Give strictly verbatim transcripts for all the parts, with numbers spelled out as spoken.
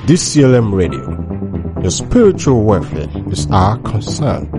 D C L M Radio. Your spiritual welfare is our concern.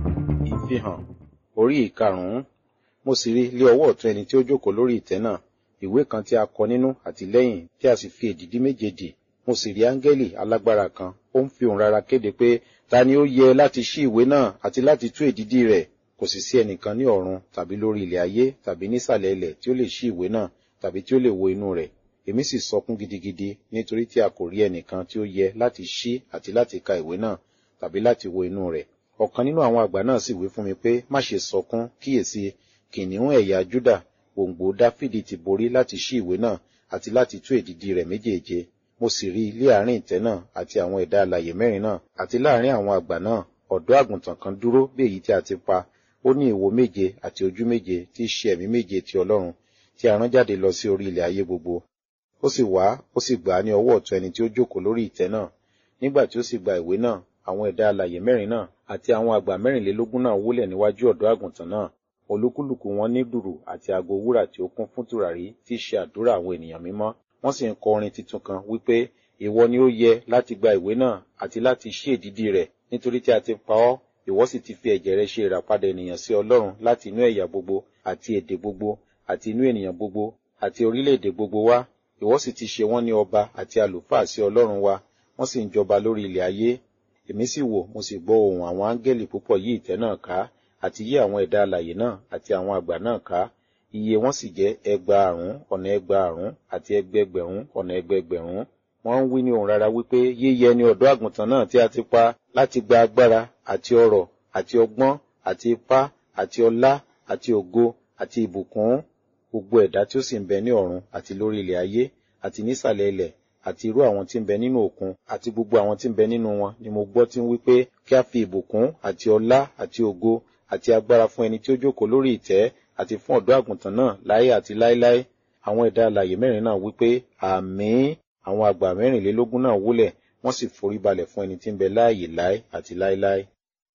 Ìfihàn orí ìkarùn-ún. Mo sì rí lé ọwọ́ ọ̀tún ẹni tí ó jókòó lórí ìtẹ́ náà, ìwé kan tí a kọ nínú àti lẹ́yìn tí a sì fi èdìdí méje dì. Mo sì rí áńgẹ́lì alágbára kan, ó ń fi ohùn rara kéde pé ta ni ó yẹ láti ṣí ìwé náà àti láti tú èdìdí rẹ̀. Kò sì sí ẹnìkan ní ọ̀run tàbí lórí ilẹ̀ ayé tàbí nísàlẹ̀ ilẹ̀ tí ó lè ṣí ìwé náà tàbí tí ó lè wo inú rẹ̀. Èmi sì sọkún gidigidi nítorí tí a kò rí ẹnìkan tí ó yẹ láti ṣí àti láti ka ìwé náà tàbí láti wo inú rẹ̀. Ọ̀kan nínú àwọn àgbà náà sì wí fún mi pé má ṣe sọkún, kíyèsí kìnìún ẹ̀yà Júdà, gbòǹgbò Dáfídì ti borí láti ṣí ìwé náà àti láti tú èdìdí rẹ̀ méjèèje. Mo sì rí ilé àárín ìtẹ́ náà àti àwọn ẹ̀dá alààyè mẹ́rin náà àti láàárín àwọn àgbà náà ọ̀dọ́ àgùntàn kan dúró bí èyí tí a ti pa. Ó ní ìwo méje àti ojú méje tí í ṣe ẹ̀mí méje ti Ọlọ́run tí a rán jáde lọ sí orí ilẹ̀ ayé gbogbo. Ó sì wá, ó sì gbà á ní ọwọ́ ọ̀tún ẹni tí ó jókòó lórí ìtẹ́ náà. Nígbà tí ó sì gba ìwé náà, àwọn ẹ̀dá alààyè mẹ́rin náà àti àwọn àgbà mẹ́rìnlélógún náà wólẹ̀ níwájú ọ̀dọ́ àgùntàn náà. Olúkúlùkù wọn ní dùrù àti ago wúrà tí ó kún fún tùràrí tí í ṣe àdúrà àwọn ènìyàn mímọ́. Wọ́n sì ń kọ orin tuntun kan wípé, ìwọ ni ó yẹ láti gba ìwé náà àti láti ṣí èdìdí rẹ̀, nítorí tí a ti pa ọ́, ìwọ sì ti fi ẹ̀jẹ̀ rẹ̀ ṣe ìràpadà ènìyàn sí Ọlọ́run láti inú ẹ̀yà gbogbo àti èdè gbogbo àti inú ènìyàn gbogbo àti orílẹ̀-èdè gbogbo wá. Ìwọ sì ti ṣe wọ́n ní ọba àti àlùfáà sí Ọlọ́run wa, wọ́n sì ń jọba lórí ilẹ̀ ayé. Èmi sì wò, mo sì gbọ́ ohùn àwọn áńgẹ́lì púpọ̀ yí ìtẹ́ náà ká àti yí àwọn ẹ̀dá alààyè náà àti àwọn àgbà náà ká. Iye wọn sì jẹ́ ẹgbàárún ọ̀nà ẹgbàárún àti ẹgbẹẹgbẹ̀rún ọ̀nà ẹgbẹẹgbẹ̀rún. Wọ́n ń wí ní ohùn rara wípé yíyẹ ni ọ̀dọ́ àgùntàn náà tí a ti pa láti gba agbára àti ọrọ̀ àti ọgbọ́n àti ipá àti ọlá àti ògo àti ìbùkún. Gbogbo ẹ̀dá tí ó sì ń bẹ ní ọ̀run àti lórí ilẹ̀ ayé àti nísàlẹ̀ ilẹ̀ àti irú àwọn tí ń bẹ nínú òkun àti gbogbo àwọn tí ń bẹ nínú wọn ni mo gbọ́ tí ń wí pé kí a fi ìbùkún àti ọlá àti ògo àti agbára fún ẹni tí ó jókòó lórí ìtẹ́ àti fún ọ̀dọ́ àgùntàn náà láé àti láéláé. Àwọn ẹ̀dá alààyè mẹ́rin náà wí pé àmín. Àwọn àgbà mẹ́rìnlélógún náà wólẹ̀, wọ́n sì forí balẹ̀ fún ẹni tí ń bẹ láàyè láé àti láéláé.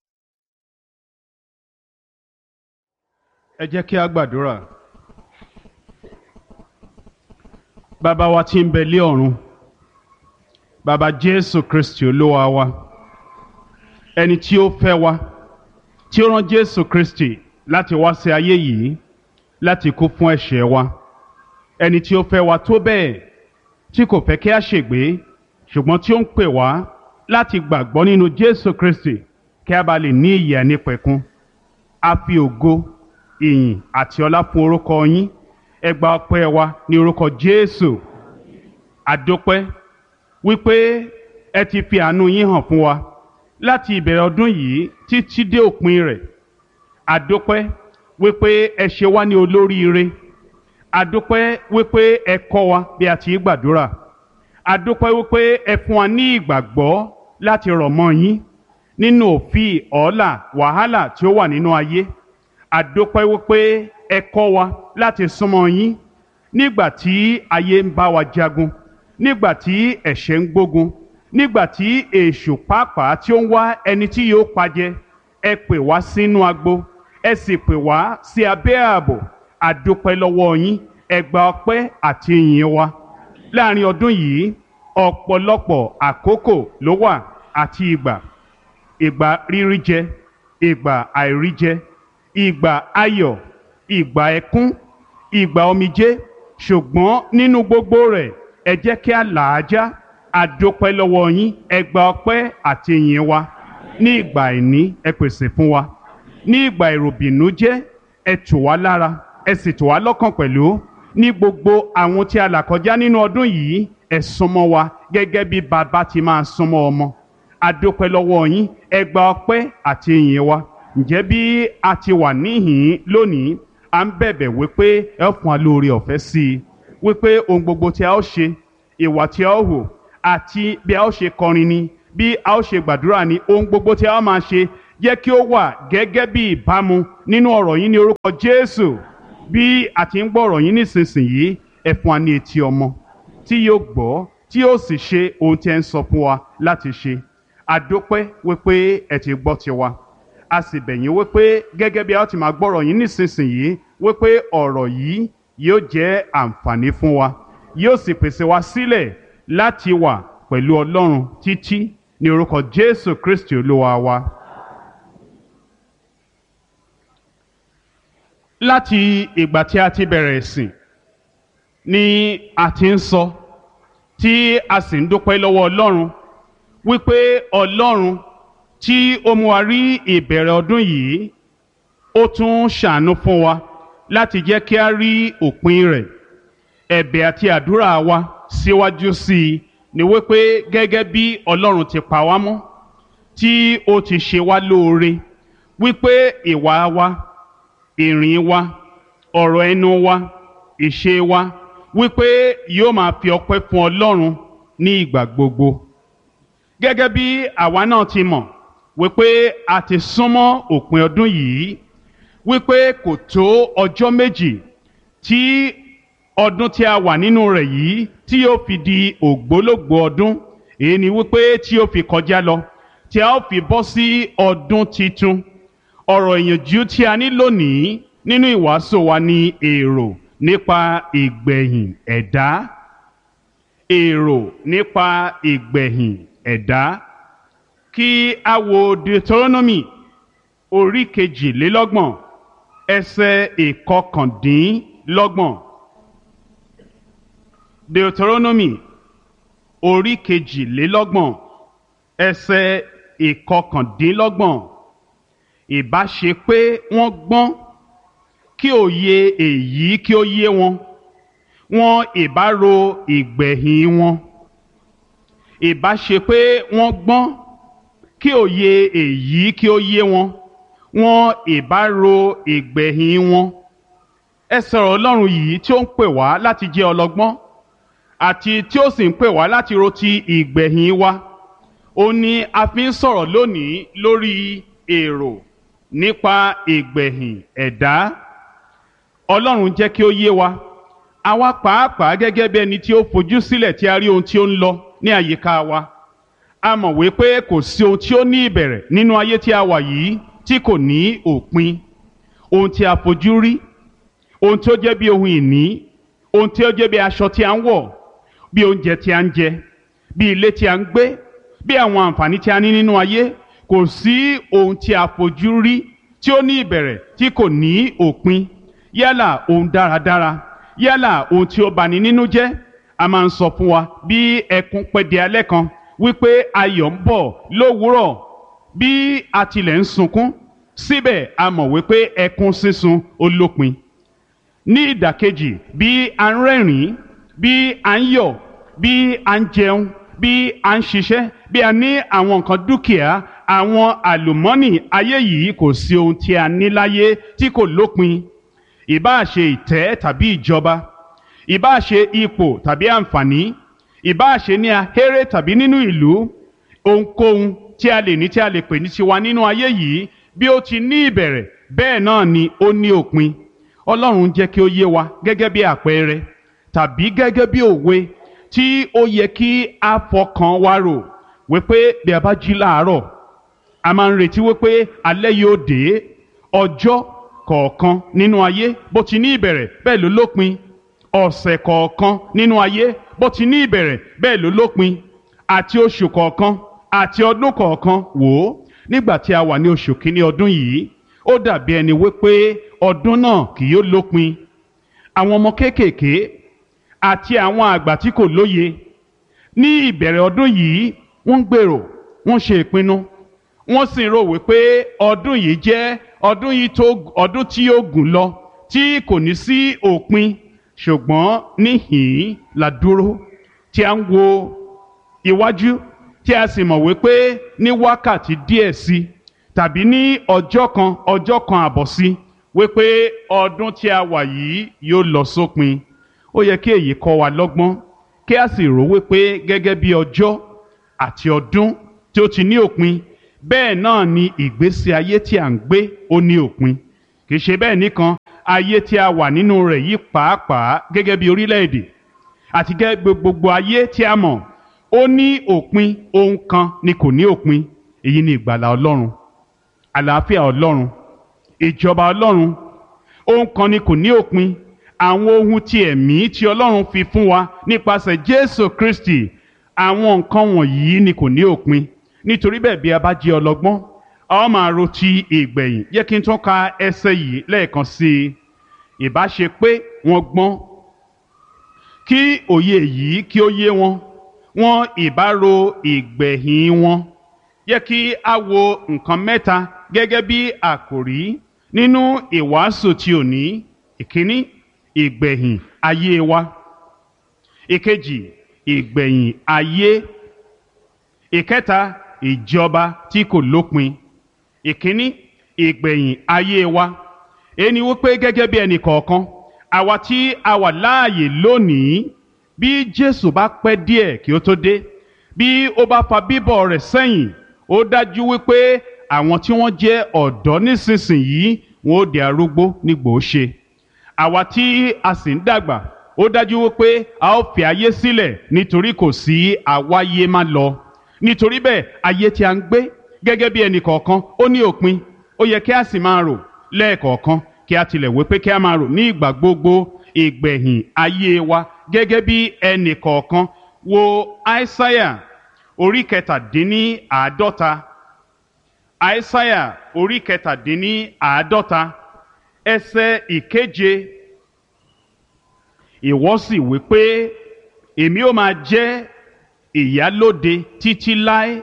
Ẹ jẹ́ kí a gbàdúrà. Bàbá wa tí ń bẹ lé ọ̀run, Bàbá Jésù Kristi Olúwa wa, ẹni tí ó fẹ́ wa, tí ó rán Jésù Kristi láti wá sí ayé yìí láti kú fún ẹ̀ṣẹ̀ wa, ẹni tí ó fẹ́ wa tó bẹ́ẹ̀ tí kò fẹ́ kí a ṣègbé, ṣùgbọ́n tí ó ń pè wá láti gbàgbọ́ nínú Jésù Kristi kí a bá lè ní ìyè àìnípẹ̀kun. A fi ògo, ìyìn àti ọlá fún orúkọ yín. Ẹ gba ọpẹ́ wa ní orúkọ Jésù. A dúpẹ́ wípé ẹ ti fi àánú yín hàn fún wa láti ìbẹ̀rẹ̀ ọdún yìí títí dé òpin rẹ̀. A dúpẹ́ wípé ẹ ṣe wá ní olóríire. A dúpẹ́ wípé ẹ kọ́ wa bí a ti gbàdúrà. A dúpẹ́ wípé ẹ fún wa ní ìgbàgbọ́ láti rọ̀ mọ́ yín nínú òfin ọ̀ọ́là wàhálà tí ó wà nínú ayé. A dúpẹ́ wípé ẹ kọ́ wa láti súnmọ́ yín nígbà tí ayé ń bá wa jagun, nígbà tí ẹ̀ṣẹ̀ ń gbógun, nígbà tí èṣù pàápàá tí ó ń wá ẹni tí yóò pajẹ. Ẹ pè wá sínú agbo, ẹ sì pè wá sí abẹ́ ààbò. A dúpẹ́ lọ́wọ́ yín. Ẹ gba ọpẹ́ àti ìyìn wa. Láàrin ọdún yìí, ọ̀pọ̀lọpọ̀ àkókò ló wà àti ìgbà. Ìgbà rírí jẹ, ìgbà àìrí jẹ, ìgbà ayọ̀, ìgbà ẹkún, ìgbà omijé, ṣùgbọ́n nínú gbogbo rẹ̀ ẹ jẹ́ kí a là á já. A dúpẹ́ lọ́wọ́ yín. Ẹ gba ọpẹ́ àti ìyìn wa. Ní ìgbà àìní ẹ pèsè fún wa. Ní ìgbà ìròbìnújẹ́ ẹ tù wá lára, ẹ sì tù wá lọ́kàn pẹ̀lú. Ní gbogbo àwọn tí a là kọjá nínú ọdún yìí, ẹ súnmọ́ wa gẹ́gẹ́ bí bàbá ti máa súnmọ́ ọmọ. A dúpẹ́ lọ́wọ́ yín. Ẹ gba ọpẹ́ àti ìyìn wa. Ǹjẹ́ bí a ti wà níhìn-ín lónìí, à ń bẹ̀bẹ̀ wípé ẹ fún wa lóore ọ̀fẹ́ sí i, wípé ohun gbogbo tí a ó ṣe, ìwà tí a ó hù, àti bí a ó ṣe kọrin ni, bí a ó ṣe gbàdúrà ni, ohun gbogbo tí a ó máa ṣe jẹ́ kí ó wà gẹ́gẹ́ bí ìbámu nínú ọ̀rọ̀ yín ní orúkọ Jésù. Bí a ti ń gbọ́ ọ̀rọ̀ yín nísinsìnyí, ẹ fún wa ní etí ọmọ tí yóò gbọ́, tí yóò sì ṣe ohun tí ẹ ń sọ fún wa láti ṣe. A dúpẹ́ wípé ẹ ti gbọ́ tiwa. A sì bẹ̀ yín wípé gẹ́gẹ́ bí a ti máa gbọ́rọ̀ yín nísinsìnyí, wípé ọ̀rọ̀ yìí yóò jẹ́ àǹfààní fún wa, yóò sì pèsè wa sílẹ̀ láti wà pẹ̀lú Ọlọ́run títí ní orúkọ Jésù Kristi Olúwa wa. Láti ìgbà tí a ti bẹ̀rẹ̀ ìsìn ni a ti ń sọ tí a sì ń dúpẹ́ lọ́wọ́ Ọlọ́run wípé Ọlọ́run tí ó mú wa rí ìbẹ̀rẹ̀ ọdún yìí ó tún ṣàánú fún wa láti jẹ́ kí a rí òpin rẹ̀. Ẹ̀bẹ̀ àti àdúrà wa síwájú sí i ni wípé gẹ́gẹ́ bí Ọlọ́run ti pa wá mọ́ tí ó ti ṣe wá lóore wípé ìwà wa, ìrìn wa, ọ̀rọ̀ ẹnu wa, ìṣe wa wípé yóò máa fi ọpẹ́ fún Ọlọ́run ní ìgbà gbogbo. Gẹ́gẹ́ bí àwa náà ti mọ̀ wípé a ti súnmọ́ òpin ọdún yìí, wípé kò tó ọjọ́ méjì tí ọdún tí a wà nínú rẹ̀ yìí tí yóò fi di ògbólógbò ọdún, èyí ni wípé tí yóò fi kọjá lọ tí a ó fi bọ́ sí ọdún titun. Ọ̀rọ̀ ìyànjú tí a ní lónìí nínú ìwàásù wa ni èrò nípa ìgbẹ̀yìn ẹ̀dá. Èrò nípa ìgbẹ̀yìn ẹ̀dá. Kí a wo Deuteronomy orí kejìlélọ́gbọ̀n ẹsẹ̀ ìkọkàndínlọ́gbọ̀n. Deuteronomy orí kejìlélọ́gbọ̀n ẹsẹ̀ ìkọkàndínlọ́gbọ̀n. Ìbá ṣe pé wọ́n gbọ́n kí òye èyí kí ó yé wọn, wọn ìbá ro ìgbẹ̀yìn wọn. Ìbá ṣe pé wọ́n gbọ́n kí òye èyí kí ó yé wọn, wọn ìbá ro ìgbẹ̀yìn wọn. Ẹ sọ̀rọ̀ Ọlọ́run yìí tí ó ń pè wá láti jẹ́ ọlọ́gbọ́n àti tí ó sì ń pè wá láti ro ti ìgbẹ̀yìn wa. Ó ní a fi ń sọ̀rọ̀ lónìí lórí èrò nípa ìgbẹ̀yìn ẹ̀dá. Ọlọ́run jẹ́ kí ó yé wa, àwa pàápàá gẹ́gẹ́ bí ẹni tí ó fojú sílẹ̀ tí a rí ohun tí ó ń lọ ní àyíká wa. A mọ̀ wípé kò sí ohun tí ó ní ìbẹ̀rẹ̀ nínú ayé tí a wà yìí tí kò ní òpin. Ohun tí a fojú rí, ohun tí ó jẹ́ bí ohun ìní, ohun tí ó jẹ́ bí aṣọ tí a ń wọ̀, bí oúnjẹ tí a ń jẹ, bí ilé tí a ń gbé, bí àwọn àǹfààní tí a ní nínú ayé, kò sí ohun tí a fojú rí tí ó ní ìbẹ̀rẹ̀ tí kò ní òpin. Yálà ohun dáradára, yálà ohun tí ó bani nínú jẹ́. A máa ń sọ fún wa bí ẹkún pẹ́ di alẹ́ kan wípé ayọ̀ ń bọ̀ lówùúrọ̀. Bí a tilẹ̀ ń sunkún, síbẹ̀ a mọ̀ wípé ẹkún sísun ó lópin. Ní ìdàkejì, bí a ń rẹ́rìn-ín, bí a ń yọ̀, bí a ń jẹun, bí a ń ṣiṣẹ́, bí a ní àwọn nǹkan dúkìá, àwọn àlùmọ́nì ayé yìí, kò sí ohun tí a ní láyé tí kò lópin. Ìbáà ṣe ìtẹ́ tàbí ìjọba, ìbáà ṣe ipò tàbí àǹfààní, ìbáà ṣe ní ahéré tàbí nínú ìlú, ohunkóhun tí a lè ní tí a lè pè ní tiwa nínú ayé yìí, bí ó ti ní ìbẹ̀rẹ̀ bẹ́ẹ̀ náà ni ó ní òpin. Ọlọ́run jẹ́ kí ó yé wa gẹ́gẹ́ bí àpẹẹrẹ tàbí gẹ́gẹ́ bí òwe tí ó yẹ kí a fọkàn wa rò wípé bí a bá jí láàárọ̀, a máa ń retí wípé alẹ́ yóò dé. Ọjọ́ kọ̀ọ̀kan nínú ayé bó ti ní ìbẹ̀rẹ̀ bẹ́ẹ̀ ló lópin. Ọ̀sẹ̀ kọ̀ọ̀kan nínú ayé bó ti ní ìbẹ̀rẹ̀ bẹ́ẹ̀ ló lópin. Àti oṣù kọ̀ọ̀kan àti ọdún kọ̀ọ̀kan. Wò ó, nígbà tí a wà ní oṣù kìíní ọdún yìí, ó dàbí ẹni wípé ọdún náà kì yóò lópin. Àwọn ọmọ kéékèèké àti àwọn àgbà tí kò lóye ní ìbẹ̀rẹ̀ ọdún yìí, wọ́n ń gbèrò, wọ́n ṣe ìpinnu, wọ́n sì ń rò wípé ọdún yìí jẹ́ ọdún yìí tó ọdún tí yóò gùn lọ tí kò ní sí òpin. Ṣùgbọ́n níhìn-ín la dúró tí a ń wo iwájú tí a sì mọ̀ wípé ní wákàtí díẹ̀ sí tàbí ní ọjọ́ kan ọjọ́ kan àbọ̀ sí wípé ọdún tí a wà yìí yóò lọ sópin. Ó yẹ kí èyí kọ́ wa lọ́gbọ́n, kí a sì rò wípé gẹ́gẹ́ bí ọjọ́ àti ọdún tí ó ti ní òpin, bẹ́ẹ̀ náà ni ìgbésí ayé tí à ń gbé ó ní òpin. Kì í ṣe bẹ́ẹ̀ nìkan, ayé tí a wà nínú rẹ̀ yìí pàápàá gẹ́gẹ́ bí orílẹ̀-èdè àti gẹ́gẹ́ gbogbo ayé tí a mọ̀, ó ní òpin. Ohun kan ni kò ní òpin. Èyí ni ìgbàlà Ọlọ́run, àlàáfíà Ọlọ́run, ìjọba Ọlọ́run. Ohun kan ni kò ní òpin. Àwọn ohun ti ẹ̀mí tí Ọlọ́run fi fún wa nípasẹ̀ Jésù Kristi, àwọn nǹkan wọ̀nyí ni kò ní òpin. Nítorí bẹ́ẹ̀ bí a bá jẹ́ ọlọ́gbọ́n a ó máa ro ti ìgbẹ̀yìn. Jẹ́ kí n tún ka ẹsẹ̀ yìí lẹ́ẹ̀kan sí i. Ìbá ṣe pé wọ́n gbọ́n kí òye yìí kí ó yé wọn, wọn ìbá ro ìgbẹ̀yìn wọn. Jẹ́ kí a wo nǹkan mẹ́ta gẹ́gẹ́ bí àkòrí nínú ìwàásù ti òní. Ìkíní, ìgbẹ̀yìn ayé wa. Ìkejì, ìgbẹ̀yìn ayé. Ìkẹta, ìjọba tí kò lópin. Ìkíní, ìgbẹ̀yìn ayé wa. Ẹni wípé gẹ́gẹ́ bí ẹnì kọ̀ọ̀kan àwa tí a wà láàyè lónìí, bí Jésù bá pẹ́ díẹ̀ kí ó tó dé, bí ó bá fa bíbọ̀ rẹ̀ sẹ́yìn, ó dájú wípé àwọn tí wọ́n jẹ́ ọ̀dọ́ nísinsìnyí wọn ó di arúgbó nígbò ó ṣe. Àwa tí a sì ń dàgbà, ó dájú wípé a ó fi ayé sílẹ̀ nítorí kò sí àwáyé má lọ. Nítorí bẹ́ẹ̀ ayé tí a ń gbé gẹ́gẹ́ bí ẹnì kọ̀ọ̀kan ó ní òpin. Ó yẹ kí a sì máa rò lẹ́ẹ̀kọ̀ọ̀kan kí a tilẹ̀ wí pé kí a máa rò ní ìgbà gbogbo ìgbẹ̀yìn ayé wa gẹ́gẹ́ bí ẹnì kọ̀ọ̀kan. Wo Aísáyà orí kẹtàdínní àádọ́ta. Aísáyà orí kẹtàdínní àádọ́ta ẹsẹ̀ ìkeje. Ìwọ sì wí pé èmi ó máa jẹ́ ìyálóde títí láé.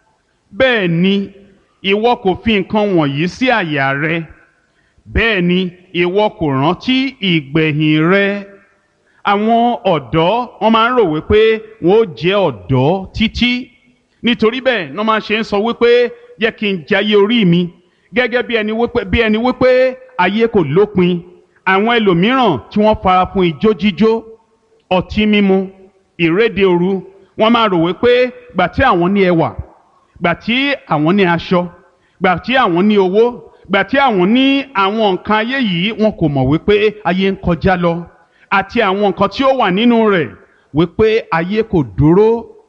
Bẹ́ẹ̀ ni ìwọ kò fi nǹkan wọ̀nyí sí àyà rẹ. Bẹ́ẹ̀ ni ìwọ kò rántí ìgbẹ̀yìn rẹ. Àwọn ọ̀dọ́ wọ́n máa ń rò wípé wọ́n ó jẹ́ ọ̀dọ́ títí. Nítorí bẹ́ẹ̀ ni wọ́n máa ṣe ń sọ wípé jẹ́ kí n jayé orí mi gẹ́gẹ́ bí ẹni wípé bí ẹni wípé ayé kò lópin. Àwọn ẹlòmíràn tí wọ́n fara fún ijó jíjó, ọtí mímu, ìréde òru, wọ́n máa rò wípé gbà tí àwọn ní ẹwà, gbà tí àwọn ní aṣọ, gbà tí àwọn ní owó, gbà tí àwọn ní àwọn nǹkan ayé yìí, wọn kò mọ̀ wípé ayé ń kọjá lọ, àti àwọn nǹkan tí ó wà nínú rẹ̀, wípé ayé kò dúró,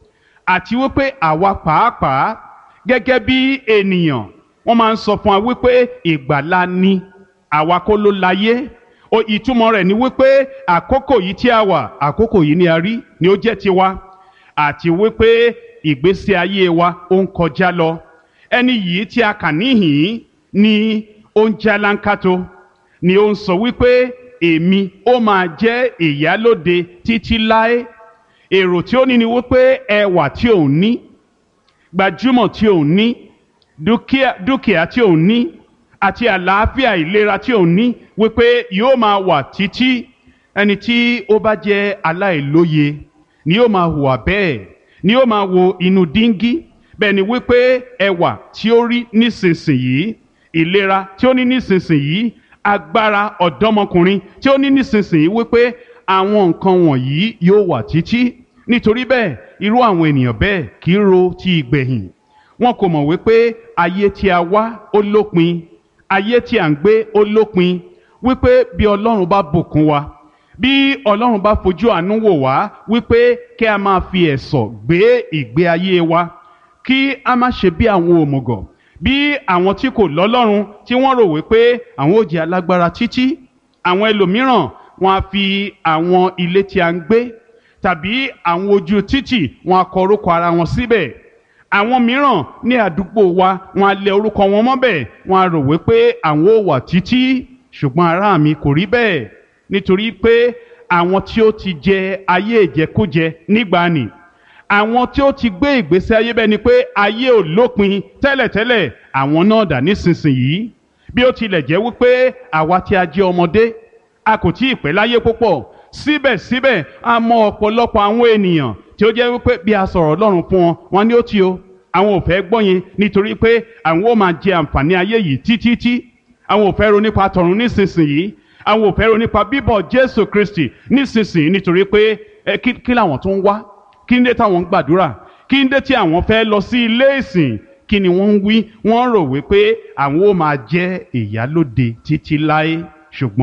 àti wípé àwa pàápàá gẹ́gẹ́ bí ènìyàn wọ́n máa ń sọ fún wa wípé ìgbàlà ni, àwa kọ́ ló láyé. O ìtumọ̀ rẹ̀ ni wípé àkókò yìí tí a wà, àkókò yìí ni a rí ni ó jẹ́ tiwa, àti wípé ìgbésí ayé wa ó ń kọjá lọ. Ẹni yìí tí a kà níhìn ni ó ń jálánkátó, ni ó ń sọ wípé èmi ó máa jẹ́ ìyálóde títí láé. Èrò tí ó ní ni wípé ẹwà tí òun ní, gbajúmọ̀ tí òun ní, dúkìá dúkìá tí òun ní, àti àlàáfíà ìlera tí òun ní, wípé yóò máa wà títí. Ẹni tí ó bá jẹ́ aláìlóye ni yóò máa hùwà bẹ́ẹ̀, ni yóò máa wo inú díngí. Bẹ́ẹ̀ ni wípé ẹwà tí ó rí nísinsìnyí, ìlera tí ó ní nísinsìnyí, agbára ọ̀dọ́mọkùnrin tí ó ní nísinsìnyí, wípé àwọn nǹkan wọ̀nyí yóò wà títí. Nítorí bẹ́ẹ̀ irú àwọn ènìyàn bẹ́ẹ̀ kì í ro ti ìgbẹ̀yìn. Wọn kò mọ̀ wípé ayé tí a wá ó lópin, ayé tí à ń gbé ó lópin. Wípé bí Ọlọ́run bá bùkún wa, bí Ọlọ́run bá fojú àánú wò wá, wípé kí a máa fi ẹ̀sọ̀ gbé ìgbé ayé wa, kí a má ṣe bí àwọn òmùgọ̀, bí àwọn tí kò lọ́lọ́run tí wọ́n rò wípé àwọn ó jẹ́ alágbára títí. Àwọn ẹlòmíràn wọn á fi àwọn ilé tí a ń gbé tàbí àwọn ojú títì wọn á kọ orúkọ ara wọn síbẹ̀. Àwọn mìíràn ní àdúgbò wa wọn á lẹ orúkọ wọn mọ́bẹ̀, wọn á rò wípé àwọn ó wà títí. Ṣùgbọ́n ará mi, kò rí bẹ́ẹ̀. Nítorí pé àwọn tí ó ti jẹ ayé ìjẹkújẹ nígbàanì, àwọn tí ó ti gbé ìgbésí ayé bẹ́ẹ̀ ni pé ayé ò lópin tẹ́lẹ̀tẹ́lẹ̀, àwọn náà dà nísinsìnyí. Bí ó tilẹ̀ jẹ́ wípé àwa tí a jẹ́ ọmọdé, a kò tí ì pẹ́ láyé púpọ̀, síbẹ̀síbẹ̀ a mọ ọ̀pọ̀lọpọ̀ àwọn ènìyàn tí ó jẹ́ wípé bí a sọ̀rọ̀ Ọlọ́run fún wọn, wọn ní ó ti o, àwọn ò fẹ́ gbọ́ yẹn, nítorí pé àwọn ó máa jẹ àǹfààní ayé yìí títí. Àwọn ò fẹ́ ro nípa tọ̀run nísinsìnyí, àwọn ò fẹ́ ro nípa bíbọ̀ Jésù Kristi nísinsìnyí, nítorí pé ẹ kí, kí làwọn tó ń wá, kí ń dé táwọn ń gbàdúrà, kí ń dé tí àwọn fẹ́ lọ sí ilé ìsìn, kí ni wọ́n ń wí? Wọ́n rò wípé àwọn ó máa jẹ́ ìyálóde títí láé. Ṣùgbọ́n